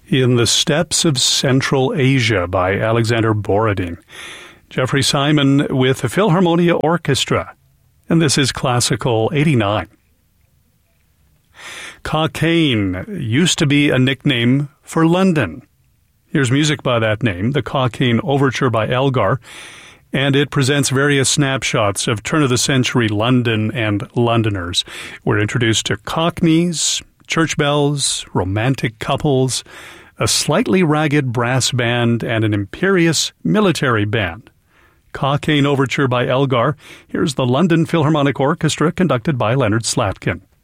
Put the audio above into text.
In the Steppes of Central Asia by Alexander Borodin. Jeffrey Simon with the Philharmonia Orchestra. And this is Classical 89. Cockaigne used to be a nickname for London. Here's music by that name, the Cockaigne Overture by Elgar, and it presents various snapshots of turn-of-the-century London and Londoners. We're introduced to cockneys, church bells, romantic couples, a slightly ragged brass band, and an imperious military band. Cockaigne Overture by Elgar. Here's the London Philharmonic Orchestra conducted by Leonard Slatkin.